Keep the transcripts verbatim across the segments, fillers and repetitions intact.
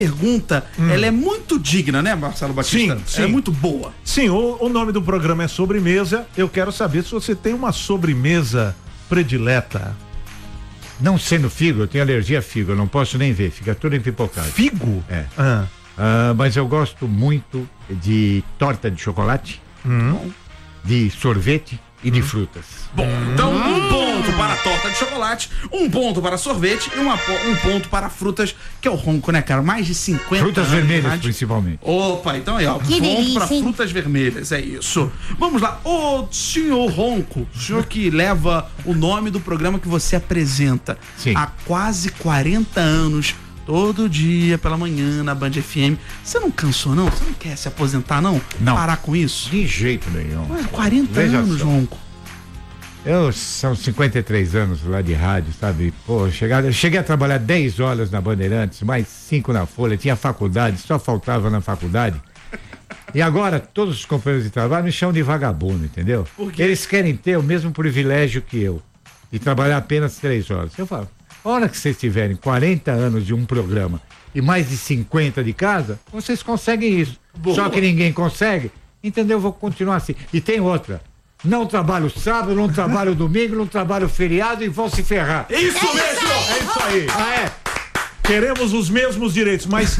pergunta, hum. ela é muito digna, né, Marcelo Batista? Sim, sim. Ela é muito boa. Sim, o, o nome do programa é Sobremesa. Eu quero saber se você tem uma sobremesa predileta. Não sendo figo, eu tenho alergia a figo, eu não posso nem ver, fica tudo empipocado. Figo? É. Ah. Ah, mas eu gosto muito de torta de chocolate, hum. de sorvete e hum. de frutas. Bom, então um ponto para a torta de chocolate, um ponto para sorvete e uma, um ponto para frutas, que é o Ronco, né, cara? Mais de cinquenta frutas anos vermelhas, principalmente. Opa, então aí, ó, que ponto delícia, para hein? frutas vermelhas, é isso. Vamos lá, ô senhor Ronco, o senhor que leva o nome do programa que você apresenta Sim. há quase quarenta anos, todo dia pela manhã na Band F M. Você não cansou, não? Você não quer se aposentar, não? Não. Parar com isso? De jeito nenhum. Ué, quarenta Veja anos, só. Ronco. Eu, são cinquenta e três anos lá de rádio, sabe? Pô, eu cheguei, eu cheguei a trabalhar dez horas na Bandeirantes, mais cinco na Folha, tinha faculdade, só faltava na faculdade. E agora todos os companheiros de trabalho me chamam de vagabundo, entendeu? Por quê? Eles querem ter o mesmo privilégio que eu, de trabalhar apenas três horas. Eu falo, a hora que vocês tiverem quarenta anos de um programa e mais de cinquenta de casa, vocês conseguem isso. Boa. Só que ninguém consegue, entendeu? Eu vou continuar assim. E tem outra. Não trabalho sábado, não trabalho domingo, não trabalho feriado e vão se ferrar. Isso mesmo! É isso aí! Ah, é? Queremos os mesmos direitos, mas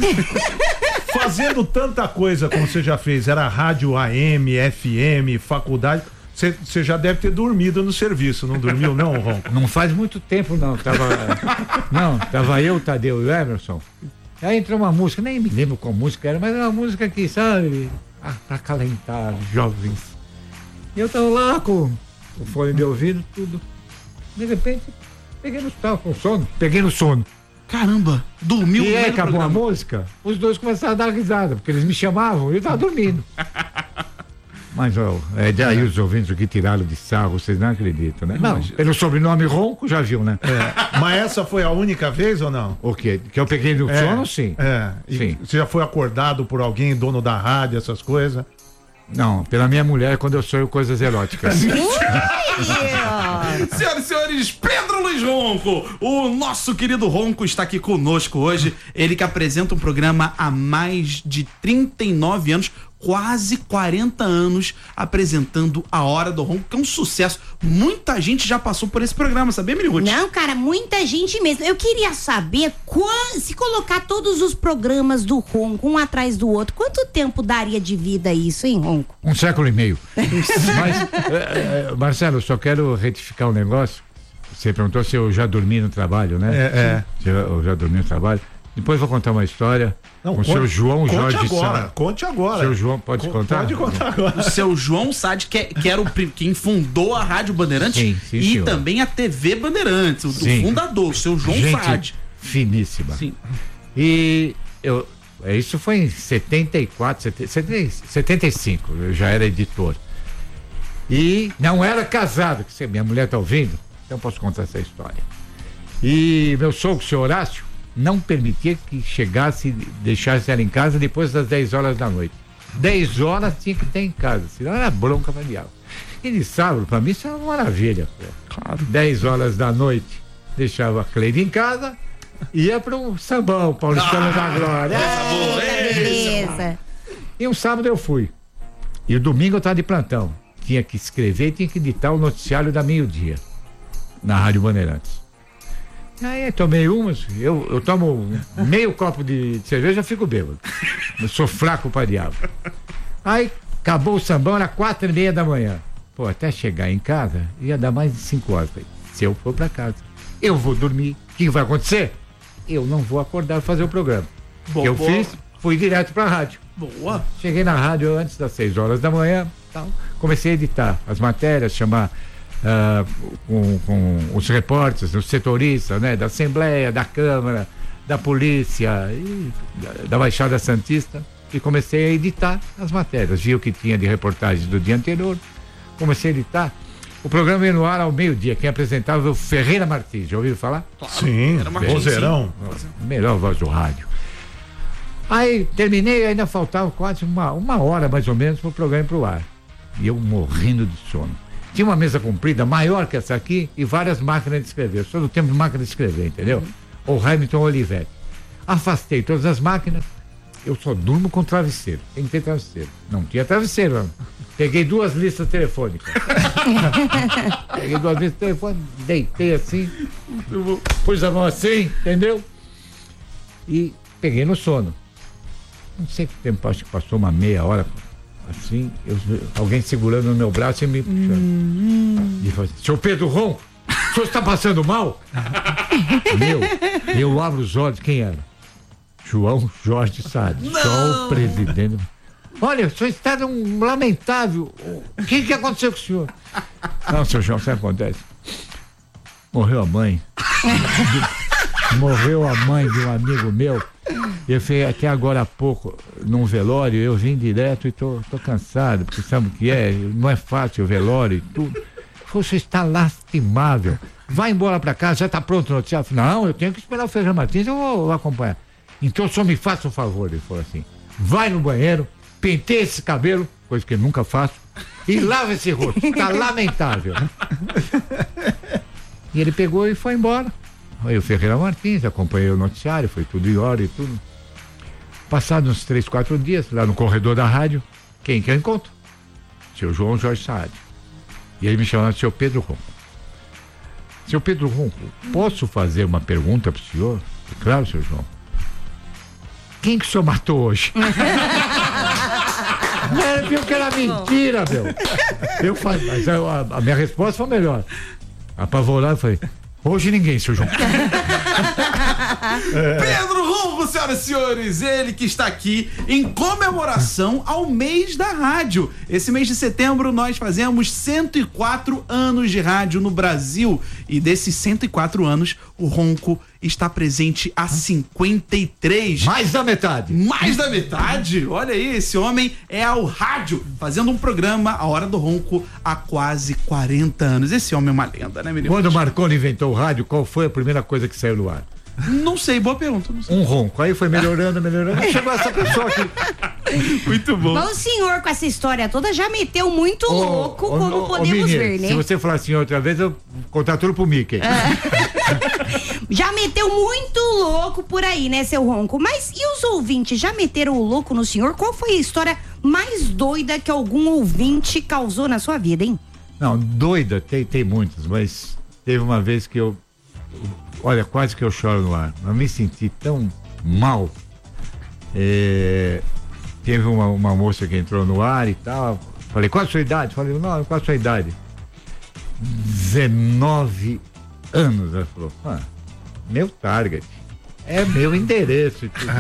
fazendo tanta coisa como você já fez, era rádio A M, F M, faculdade, você já deve ter dormido no serviço, não dormiu não, Ronco? Não faz muito tempo não, tava, não, tava eu, Tadeu e o Emerson, aí entrou uma música, nem me lembro qual música era, mas era uma música que, sabe, ah, pra calentar jovens. E eu tava lá com o fone de ouvido, tudo. De repente, peguei no tava com sono, peguei no sono. Caramba, dormiu. E no aí meio do acabou a programa. música, os dois começaram a dar risada, porque eles me chamavam e eu tava dormindo. Mas, ó, é daí os ouvintes que tiraram de sarro, vocês não acreditam, né? Não, pelo sobrenome Ronco, já viu, né? É. Mas essa foi a única vez ou não? O quê? Que eu peguei no É, sono, sim. É. E Sim. você já foi acordado por alguém, dono da rádio, essas coisas? Não, pela minha mulher, quando eu sonho coisas eróticas. Senhoras e senhores, Pedro Luiz Ronco, o nosso querido Ronco está aqui conosco hoje. Ele que apresenta um programa há mais de trinta e nove anos, quase quarenta anos, apresentando A Hora do Ronco, que é um sucesso. Muita gente já passou por esse programa, sabia, Miriguti? Não, cara, muita gente mesmo. Eu queria saber, quant, se colocar todos os programas do Ronco, um atrás do outro, quanto tempo daria de vida isso, hein, Ronco? Um século e meio. Mas, é, é, Marcelo, eu só quero retificar um negócio. Você perguntou se eu já dormi no trabalho, né? É, é. Se eu, eu já dormi no trabalho. Depois vou contar uma história Não, com o conte, seu João conte Jorge agora, Sá. Conte agora. Seu João, pode Co- contar? Pode contar agora. O seu João Sade, que, é- que era o pri- quem fundou a Rádio Bandeirantes Sim, sim, e senhor. também a T V Bandeirantes, o, o Sim. fundador, o seu João Gente Sade. finíssima. Sim. E eu, é, isso foi em setenta e quatro, setenta, setenta e cinco, eu já era editor. E não era casado, que se minha mulher tá ouvindo, então posso contar essa história. E meu sogro, o senhor Horácio, não permitia que chegasse, deixasse ela em casa depois das dez horas da noite. dez horas tinha que ter em casa, senão era bronca pra diabo. E de sábado, pra mim, isso era uma maravilha. Claro. dez horas da noite, deixava a Cleide em casa, ia pro sambão, Paulistano ah, da Glória. Eita, beleza. E um sábado eu fui. E o domingo eu tava de plantão. Tinha que escrever e tinha que editar o noticiário da meio-dia, na Rádio Bandeirantes. Aí tomei umas, eu, eu tomo meio copo de, de cerveja e fico bêbado. Eu sou fraco pra diabo. Aí acabou o sambão, era quatro e meia da manhã. Pô, até chegar em casa ia dar mais de cinco horas. Falei, se eu for pra casa, eu vou dormir. O que vai acontecer? Eu não vou acordar e fazer o programa. O que eu fiz, fui direto pra rádio. Boa. Cheguei na rádio antes das seis horas da manhã, tal. Comecei a editar as matérias, chamar Uh, com, com os repórteres, os setoristas, né, da Assembleia, da Câmara, da Polícia e da, da Baixada Santista, e comecei a editar as matérias. Vi o que tinha de reportagens do dia anterior, comecei a editar. O programa ia no ar ao meio-dia. Quem apresentava o Ferreira Martins, já ouviu falar? Sim, vozeirão. Melhor voz do rádio. Aí terminei, ainda faltava quase uma, uma hora mais ou menos para o programa ir pro ar. E eu morrendo de sono. Tinha uma mesa comprida, maior que essa aqui, e várias máquinas de escrever. Eu sou do tempo de máquina de escrever, entendeu? Uhum. O Hamilton Olivetti. Afastei todas as máquinas. Eu só durmo com travesseiro. Tem que ter travesseiro. Não tinha travesseiro. Não. Peguei duas listas telefônicas. Peguei duas listas telefônicas, deitei assim, pus a mão assim, entendeu? E peguei no sono. Não sei que tempo, acho que passou uma meia hora, assim, eu, alguém segurando no meu braço e me puxando. Hum. E falou assim, seu Pedro Ronco, o senhor está passando mal? Meu, eu abro os olhos, quem era? João Jorge Saad, só o presidente. Olha, o senhor está um lamentável. O que que aconteceu com o senhor? Não, seu João, sabe o que acontece? Morreu a mãe. Morreu a mãe de um amigo meu. Eu fui até agora há pouco num velório, eu vim direto e tô, tô cansado, porque sabe o que é? Não é fácil o velório e tudo. Você está lastimável. Vai embora para casa, já está pronto o noticiário? Não, eu tenho que esperar o Feijão Martins, eu vou, vou acompanhar. Então só me faça um favor, ele falou assim. Vai no banheiro, penteia esse cabelo, coisa que eu nunca faço, e lava esse rosto. Está lamentável. E ele pegou e foi embora. Aí o Ferreira Martins, acompanhei o noticiário, foi tudo em hora e tudo. Passados uns três, quatro dias, lá no corredor da rádio, quem que eu encontro? Seu João Jorge Saad. E ele me chamava de seu Pedro Ronco. Seu Pedro Ronco, posso fazer uma pergunta para o senhor? Claro, seu João. Quem que o senhor matou hoje? Ele viu que era mentira, meu. Eu falei, mas a, a minha resposta foi melhor. Apavorado, eu falei, hoje ninguém, seu João. É. Pedro Ronco, senhoras e senhores, ele que está aqui em comemoração ao mês da rádio. Esse mês de setembro nós fazemos cento e quatro anos de rádio no Brasil. E desses cento e quatro anos, o Ronco está presente há cinquenta e três. Mais da metade. Mais da metade? Olha aí, esse homem é ao rádio, fazendo um programa, A Hora do Ronco, há quase quarenta anos. Esse homem é uma lenda, né, menino? Quando o Marconi inventou o rádio, qual foi a primeira coisa que saiu no ar? Não sei, boa pergunta. Não sei. Um ronco. Aí foi melhorando, melhorando. Aí chegou essa pessoa aqui. Muito bom. Mas o senhor, com essa história toda, já meteu muito Ô, louco, ô, como ô, podemos ô, menino, ver, né? Se você falar assim outra vez, eu vou contar tudo pro Mickey. É. Já meteu muito louco por aí, né, seu Ronco? Mas e os ouvintes, já meteram o louco no senhor? Qual foi a história mais doida que algum ouvinte causou na sua vida, hein? Não, doida, tem, tem muitas, mas teve uma vez que eu, olha, quase que eu choro no ar. Eu me senti tão mal. É, teve uma, uma moça que entrou no ar e tal. Falei, qual a sua idade? Falei, não, qual a sua idade? dezenove anos. Ela falou, ah, meu target. É meu endereço. E tudo.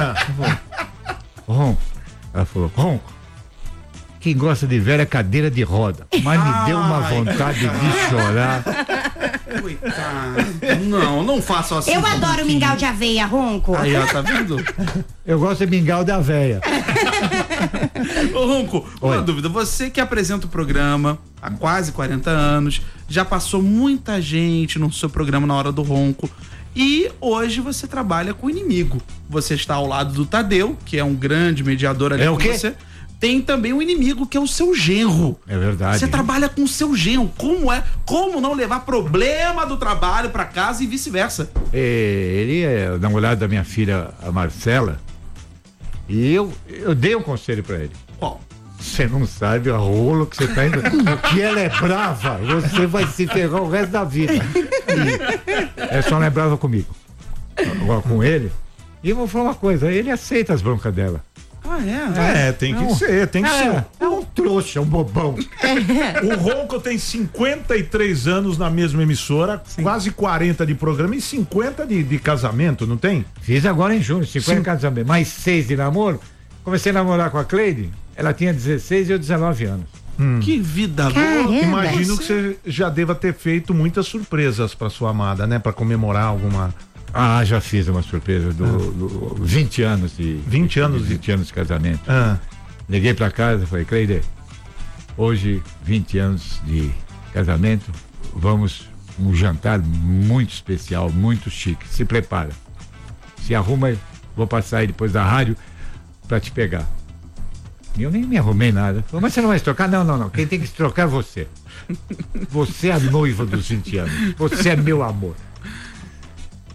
Ronco. Ela falou, Ronco. Quem gosta de velha é cadeira de roda. Mas me deu uma vontade de chorar. Coitado. Não, não faça assim. Eu adoro mingau de aveia, Ronco. Aí, ó, tá vendo? Eu gosto de mingau da véia. Ô, Ronco, uma Oi. dúvida. Você que apresenta o programa há quase quarenta anos, já passou muita gente no seu programa Na Hora do Ronco. E hoje você trabalha com o inimigo. Você está ao lado do Tadeu, que é um grande mediador ali É com o quê? você. Tem também um inimigo, que é o seu genro. É verdade. Você trabalha com o seu genro. Como é? Como não levar problema do trabalho pra casa e vice-versa? É, ele é o namorado da minha filha, a Marcela. E eu, eu dei um conselho pra ele. Qual? Você não sabe a rolo que você tá indo. Porque ela é brava. Você vai se ferrar o resto da vida. E é só não é brava comigo. Agora com ele. E eu vou falar uma coisa, ele aceita as broncas dela. Ah, é? É, tem que Não. ser, tem que É, ser. é um trouxa, um bobão. O Ronco tem cinquenta e três anos na mesma emissora, quase quarenta de programa e cinquenta de, de casamento, não tem? Fiz agora em junho, cinquenta Sim. casamentos, mais seis de namoro. Comecei a namorar com a Cleide, ela tinha dezesseis e eu dezenove anos. Que vida Caramba. boa. Imagino que você já deva ter feito muitas surpresas pra sua amada, né? Pra comemorar alguma... Ah, já fiz uma surpresa do, do vinte anos de vinte anos de- vinte anos de casamento. Ah, Liguei pra casa e falei, Cleide, hoje, vinte anos de casamento, vamos um jantar muito especial, muito chique. Se prepara. Se arruma, vou passar aí depois da rádio pra te pegar. E eu nem me arrumei nada. Falei, mas você não vai se trocar? Não, não, não. Quem tem que se trocar é você. Você é a noiva dos vinte anos. Você é meu amor.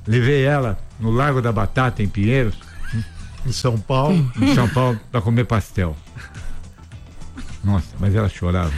levei ela no Largo da Batata, em Pinheiros, em São Paulo, em São Paulo, pra comer pastel. Nossa, mas ela chorava.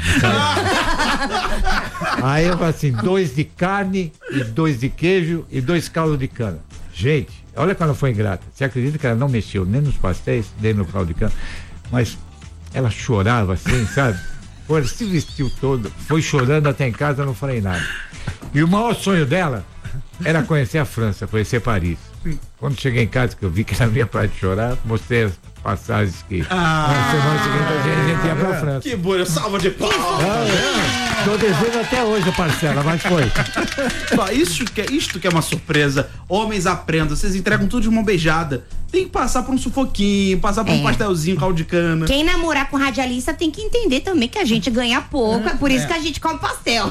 Aí eu falei assim, dois de carne, e dois de queijo e dois caldos de cana. Gente, olha como ela foi ingrata. Você acredita que ela não mexeu nem nos pastéis, nem no caldo de cana? Mas ela chorava assim, sabe? Pô, ela se vestiu todo, foi chorando até em casa, eu não falei nada. E o maior sonho dela era conhecer a França, conhecer Paris. Quando cheguei em casa, que eu vi que ela não ia parar de chorar, mostrei as passagens que Ah, na semana seguinte a gente, a gente ia pra França. que boa, salva de palmas. Ah, é. Tô devendo até hoje a parcela, mas foi. Ó, Isso que, é, isto que é uma surpresa. Homens aprendam, vocês entregam tudo de mão beijada. Tem que passar por um sufoquinho, passar por um É. pastelzinho, caldo de cana. Quem namorar com radialista tem que entender também que a gente ganha pouco, é por isso que a gente come pastel.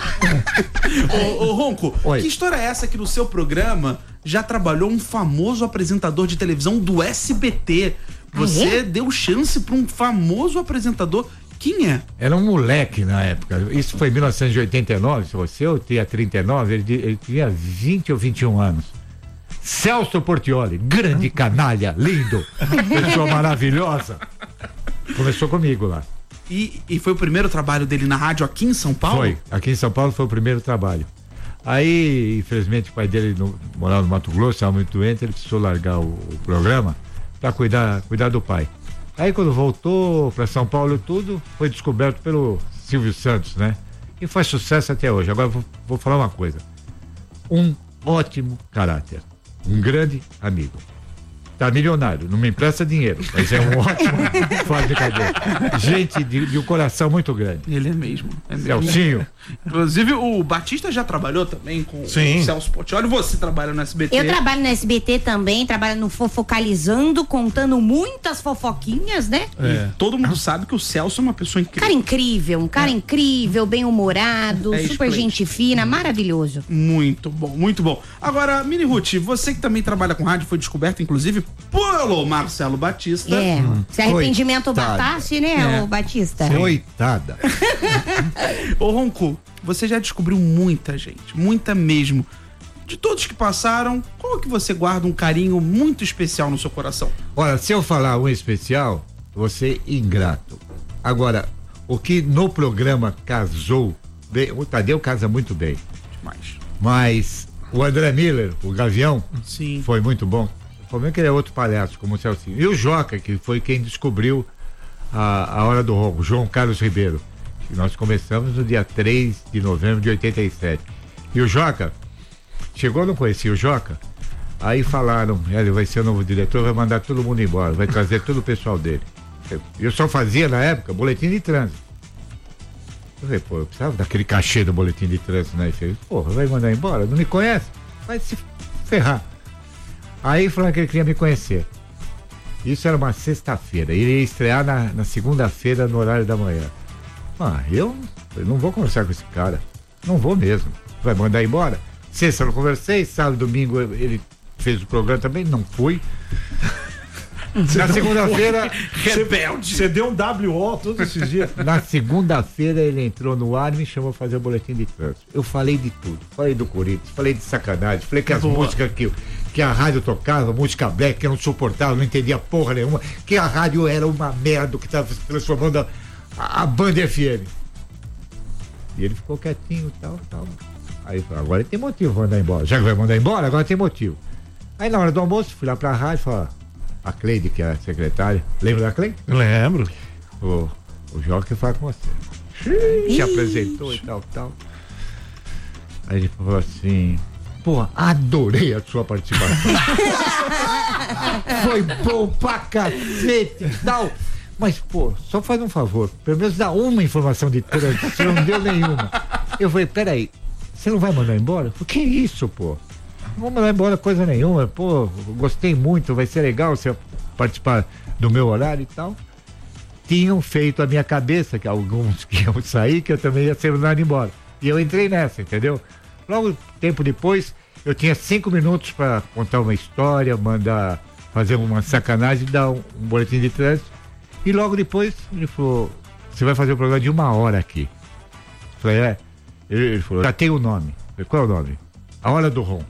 Ô, ô Ronco, Oi. que história é essa que no seu programa já trabalhou um famoso apresentador de televisão do S B T? Você Ah, é? deu chance pra um famoso apresentador. Quem é? Era um moleque na época. Isso foi em mil novecentos e oitenta e nove. Se você eu tinha trinta e nove, ele, ele tinha vinte ou vinte e um anos. Celso Portiolli, grande canalha, lindo, pessoa maravilhosa. Começou comigo lá. E, e foi o primeiro trabalho dele na rádio aqui em São Paulo? Foi. Aqui em São Paulo foi o primeiro trabalho. Aí, infelizmente, o pai dele no, morava no Mato Grosso, estava muito doente, ele precisou largar o, o programa para cuidar, cuidar do pai. Aí, quando voltou para São Paulo e tudo, foi descoberto pelo Silvio Santos, né? E faz sucesso até hoje. Agora, vou, vou falar uma coisa. Um ótimo caráter. Um grande amigo. Tá milionário, não me empresta dinheiro, mas é um ótimo fora de cadeia. Gente de, de um coração muito grande. Ele é mesmo. É mesmo. Celcinho. Inclusive, o Batista já trabalhou também com Sim. o Celso Portiolli. Você trabalha no S B T. Eu trabalho no S B T também, trabalho no Fofocalizando, contando muitas fofoquinhas, né? É. E todo mundo sabe que o Celso é uma pessoa incrível. Cara incrível, um cara incrível, bem-humorado, É super esplêndido. gente fina, maravilhoso. Muito bom, muito bom. Agora, Mini Ruth, você que também trabalha com rádio, foi descoberto, inclusive, pelo Marcelo Batista. É, se arrependimento Coitada. batasse, né, É. ô Batista? Coitada. Ô, Ronco, você já descobriu muita gente, muita mesmo. De todos que passaram, qual que você guarda um carinho muito especial no seu coração? Olha, se eu falar um especial, você ingrato. Agora, o que no programa casou bem, o Tadeu casa muito bem, Demais. mas o André Miller, o Gavião, Sim. foi muito bom. O problema é que ele é outro palhaço, como o Celcinho. E o Joca, que foi quem descobriu a, a Hora do Ronco, João Carlos Ribeiro. Que nós começamos no dia três de novembro de oitenta e sete. E o Joca, chegou, eu não conhecia o Joca, aí falaram, ele vai ser o novo diretor, vai mandar todo mundo embora, vai trazer todo o pessoal dele. Eu, eu só fazia, na época, boletim de trânsito. Eu falei, pô, eu precisava daquele cachê do boletim de trânsito, né? E falei, porra, vai mandar embora? Não me conhece? Vai se ferrar. Aí falaram que ele queria me conhecer. Isso era uma sexta-feira. Ele ia estrear na, na segunda-feira, no horário da manhã. Ah, eu, eu não vou conversar com esse cara. Não vou mesmo. Vai mandar embora? Sexta eu não conversei, sábado, domingo ele fez o programa também, não fui. Na segunda-feira, Rebelde. Você deu um W O todos esses dias. na segunda-feira ele entrou no ar e me chamou pra fazer o boletim de trânsito. Eu falei de tudo. Falei do Corinthians, falei de sacanagem, falei que as Boa. músicas que, que a rádio tocava, música black, que eu não suportava, não entendia porra nenhuma, que a rádio era uma merda que tava se transformando a, a, a Band F M. E ele ficou quietinho e tal, tal. Aí eu falei, agora ele tem motivo pra mandar embora. Já que vai mandar embora, agora tem motivo. Aí na hora do almoço, fui lá pra rádio e falei, a Cleide, que é a secretária, lembra da Cleide? Lembro. O, o Jorge que fala com você. Se apresentou e tal, tal. Aí ele falou assim, pô, adorei a sua participação. Foi bom pra cacete e tal. Mas, pô, só faz um favor, pelo menos dá uma informação de trânsito, você não deu nenhuma. Eu falei, peraí, você não vai mandar embora? Eu falei, que isso, pô? Não vou mandar embora coisa nenhuma, pô, gostei muito, vai ser legal você participar do meu horário e tal. Tinham feito a minha cabeça, que alguns que iam sair, que eu também ia ser mandado embora. E eu entrei nessa, entendeu? Logo, tempo depois, eu tinha cinco minutos para contar uma história, mandar fazer uma sacanagem, dar um, um boletim de trânsito. E logo depois, ele falou, você vai fazer um programa de uma hora aqui. Eu falei, é. Ele, ele falou, já tem o nome. Eu falei, qual é o nome? A Hora do Ronco.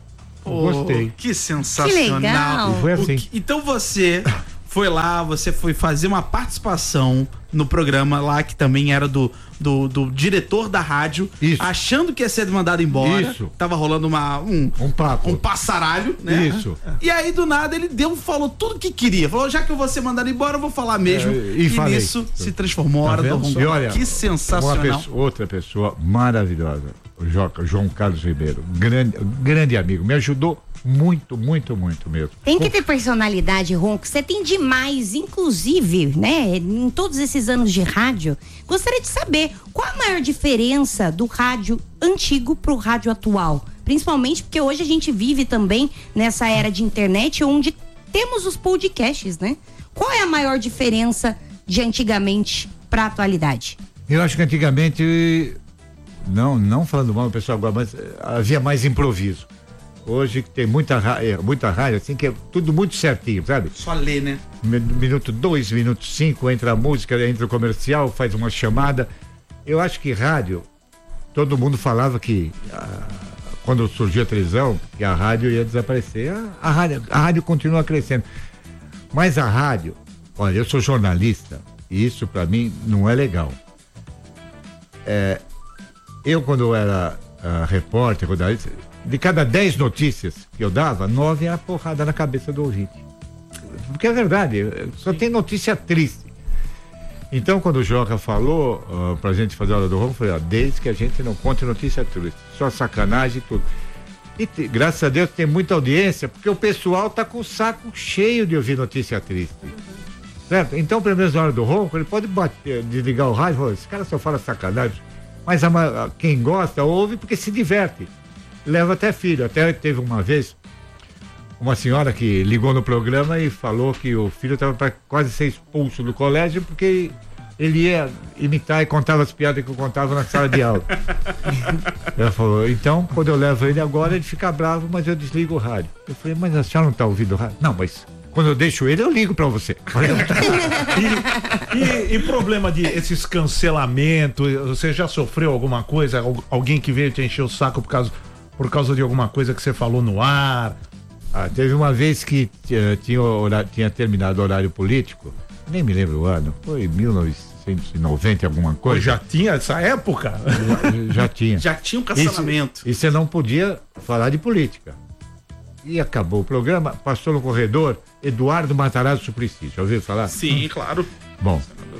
Oh, Gostei. Que sensacional. Que legal. E foi assim. O que- então você foi lá, você foi fazer uma participação no programa lá, que também era do, do, do diretor da rádio, Isso. achando que ia ser mandado embora. Isso. Tava rolando uma, um, Um papo. um passaralho, né? Isso. E aí, do nada, ele deu, falou tudo que queria. Falou, já que eu vou ser mandado embora, eu vou falar mesmo. É, e e falei. nisso se transformou a Tá hora do vendo Ronco. só? E olha, Que uma sensacional. pessoa- outra pessoa maravilhosa, o Joca, João Carlos Ribeiro, grande, grande amigo, me ajudou muito, muito, muito mesmo. Tem que ter personalidade, Ronco. Você tem demais, inclusive, né? Em todos esses anos de rádio, gostaria de saber qual a maior diferença do rádio antigo pro rádio atual. Principalmente porque hoje a gente vive também nessa era de internet onde temos os podcasts, né? Qual é a maior diferença de antigamente pra atualidade? Eu acho que antigamente, não, não falando mal do pessoal agora, mas eh, havia mais improviso. Hoje que tem muita, ra- eh, muita rádio, assim, que é tudo muito certinho, sabe? Só ler, né? Mi- Minuto dois, minuto cinco, entra a música, entra o comercial, faz uma chamada. Eu acho que rádio, todo mundo falava que ah, quando surgiu a televisão, que a rádio ia desaparecer. A, a rádio, a rádio continua crescendo. Mas a rádio, olha, eu sou jornalista e isso pra mim não é legal. É, eu quando eu era ah, repórter, quando eu, de cada dez notícias que eu dava, nove era porrada na cabeça do ouvinte. Porque é verdade, só tem notícia triste. Então, quando o Joca falou uh, pra gente fazer a hora do Ronco, eu falei, ó, desde que a gente não conte notícia triste, só sacanagem e tudo. E te, graças a Deus tem muita audiência, porque o pessoal tá com o saco cheio de ouvir notícia triste. Certo? Então, pelo menos na hora do Ronco, ele pode bater, desligar o rádio e falar, esse cara só fala sacanagem. Mas a, ma- quem gosta, ouve porque se diverte. Leva até filho. Até teve uma vez uma senhora que ligou no programa e falou que o filho estava para quase ser expulso do colégio porque ele ia imitar e contava as piadas que eu contava na sala de aula. Ela falou, então, quando eu levo ele agora, ele fica bravo, mas eu desligo o rádio. Eu falei, mas a senhora não está ouvindo o rádio? Não, mas quando eu deixo ele, eu ligo para você. E, e- e problema de esses cancelamentos, você já sofreu alguma coisa? Al- Alguém que veio te encher o saco por causa, por causa de alguma coisa que você falou no ar? Ah, teve uma vez que eh, tinha, hora- tinha terminado o horário político, nem me lembro o ano, foi mil novecentos e noventa alguma Pô, coisa. já tinha essa época? Já, já tinha. Já tinha um cancelamento. E você não podia falar de política. E acabou o programa, passou no corredor Eduardo Matarazzo Suplicy, já ouviu falar? Sim, claro. Bom,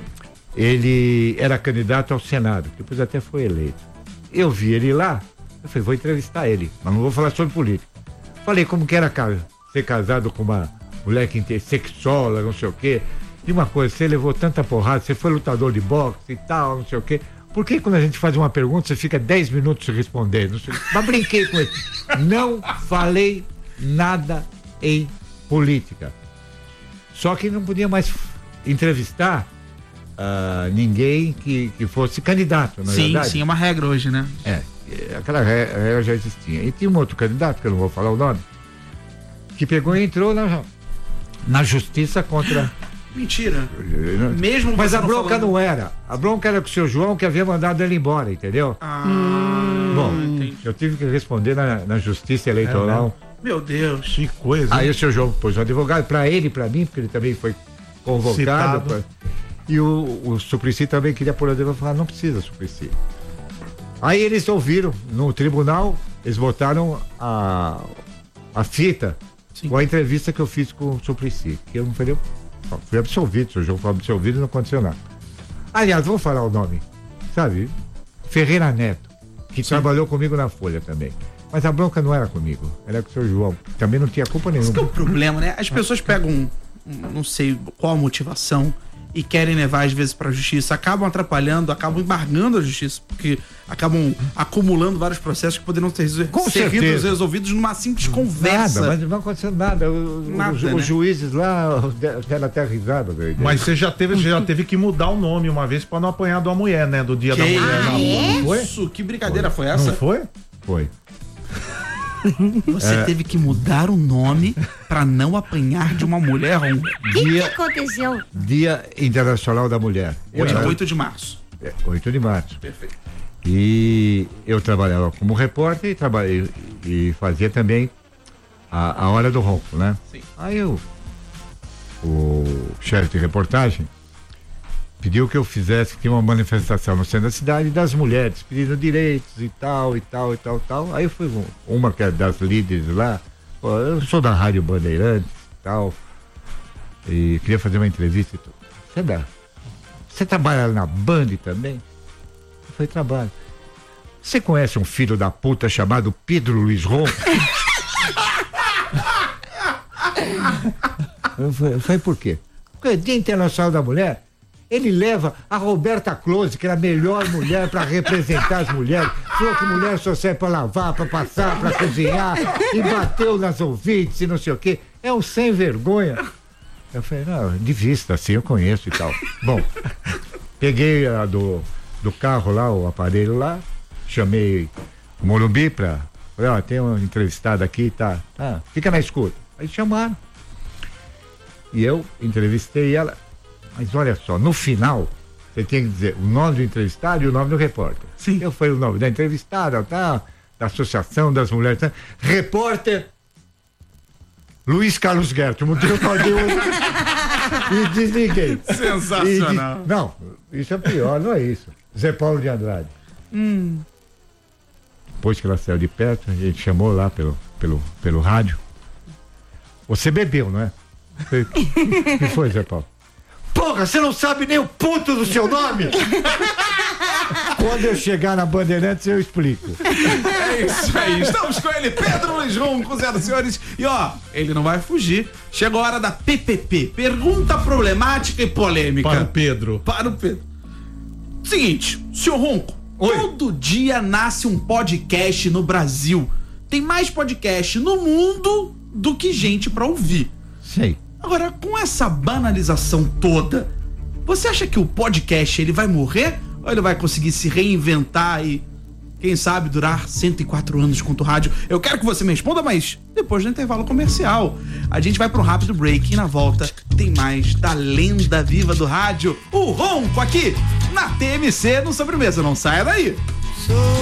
ele era candidato ao Senado, depois até foi eleito. Eu vi ele lá, eu falei, vou entrevistar ele, mas não vou falar sobre política. Falei como que era ca- ser casado com uma mulher que inte- sexóloga, não sei o quê. E uma coisa, você levou tanta porrada, você foi lutador de boxe e tal, não sei o quê. Por que quando a gente faz uma pergunta, você fica dez minutos respondendo? Não sei- Mas brinquei com ele. Não falei nada em política. Só que não podia mais entrevistar ah, ninguém que, que fosse candidato, na Sim, verdade. sim, é uma regra hoje, né? É, é, aquela re- regra já existia. E tinha um outro candidato, que eu não vou falar o nome, que pegou e entrou na, na justiça contra. Mentira. Mesmo Mas você a bronca falando- não era. A bronca era com o seu João que havia mandado ele embora, entendeu? Ah, Bom, entendi. eu tive que responder na, na justiça eleitoral. Meu Deus. Que coisa. Aí o seu João pôs um advogado para ele e para mim, porque ele também foi convocado. Citado. pra- E o, o Suplicy também queria pôr advogado. Falar, não precisa, Suplicy. Aí eles ouviram no tribunal, eles botaram a, a fita Sim. com a entrevista que eu fiz com o Suplicy. Que eu não falei, ó, fui absolvido, o seu João foi absolvido e não aconteceu nada. Aliás, vou falar o nome, sabe? Ferreira Neto, que trabalhou comigo na Folha também. Mas a bronca não era comigo, era com o seu João. Também não tinha culpa Esse que é o nenhuma. problema, né? As pessoas pegam, um- não sei qual a motivação, e querem levar às vezes pra justiça, acabam atrapalhando, acabam embargando a justiça, porque acabam acumulando vários processos que poderiam ter Com ser certeza. resolvidos numa simples conversa. Nada, mas não aconteceu nada. O- Nada, os, né? os juízes lá de- deram até risada. velho. Mas você já teve, você já teve que mudar o nome uma vez pra não apanhar de uma mulher, né? Do dia da Que mulher na rua. Não foi? isso? Que brincadeira foi essa? Não foi? Foi. Você teve que mudar o nome pra não apanhar de uma mulher um O que, que Dia, aconteceu? Dia Internacional da Mulher. Eu dia era- oito de março. é, oito de março. Perfeito. E eu trabalhava como repórter e, trabalhei, e fazia também a, a hora do ronco, né? Sim. Aí eu, o chefe de reportagem pediu que eu fizesse que uma manifestação no centro da cidade das mulheres, pedindo direitos e tal, e tal, e tal, tal. Aí eu fui uma que é das líderes lá, pô, eu sou da Rádio Bandeirantes e tal, e queria fazer uma entrevista e tudo. Você dá? Você trabalha na Band também? Eu falei, trabalho. Você conhece um filho da puta chamado Pedro Luiz Ronco? eu, falei, eu falei, por quê? Porque Dia Internacional da Mulher, ele leva a Roberta Close, que era a melhor mulher para representar as mulheres. Falou que mulher só serve para lavar, para passar, para cozinhar, e bateu nas ouvintes e não sei o quê. É um sem vergonha. Eu falei, não, de vista, assim, eu conheço e tal. Bom, peguei a do, do carro lá, o aparelho lá, chamei o Morumbi pra. Falei, ó, tem uma entrevistada aqui, tá? Ah, fica na escuta. Aí chamaram. E eu entrevistei ela. Mas olha só, no final, você tem que dizer o nome do entrevistado e o nome do repórter. Sim. Eu falei o nome da entrevistada, tá? Da Associação das Mulheres. Tá? Repórter Luiz Carlos Guerto. Mudei o nome e desliguei. Sensacional. E de... Não, isso é pior, não é isso. Zé Paulo de Andrade. Hum. Depois que ela saiu de perto, a gente chamou lá pelo, pelo, pelo rádio. Você bebeu, não é? O que foi, Zé Paulo? Porra, você não sabe nem o ponto do seu nome? Quando eu chegar na Bandeirantes, eu explico. É isso aí, estamos com ele, Pedro Luiz Ronco, senhoras e senhores. E ó, ele não vai fugir. Chegou a hora da P P P, pergunta problemática e polêmica. Para o Pedro. Para o Pedro. Seguinte, senhor Ronco, Oi. Todo dia nasce um podcast no Brasil. Tem mais podcast no mundo do que gente pra ouvir. Sei. Agora, com essa banalização toda, você acha que o podcast ele vai morrer? Ou ele vai conseguir se reinventar e, quem sabe, durar cento e quatro anos quanto rádio? Eu quero que você me responda, mas depois do intervalo comercial. A gente vai pro rápido break e na volta tem mais da lenda viva do rádio, o Ronco, aqui na T M C no Sobremesa. Não saia daí.